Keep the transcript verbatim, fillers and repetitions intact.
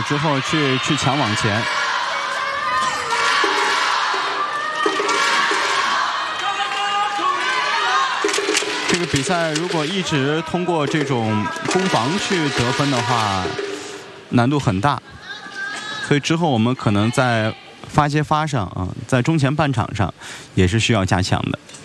之后去去抢网前。这个比赛如果一直通过这种攻防去得分的话，难度很大。所以之后我们可能在发接发上啊，在中前半场上也是需要加强的。